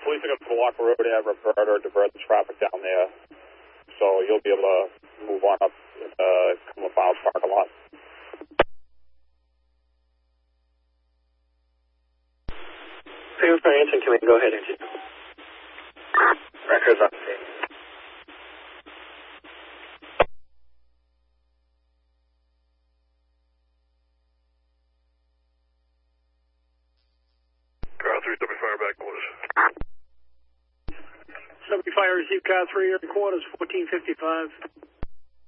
police are going to block the road there, divert the traffic down there. So you'll be able to move on up in the Cumberland Farms parking lot. Thanks for answering. Can we go ahead, engine? Records on scene. Car 3, W Fire back quarters. W Fire, receive Car 3, quarters, 1455.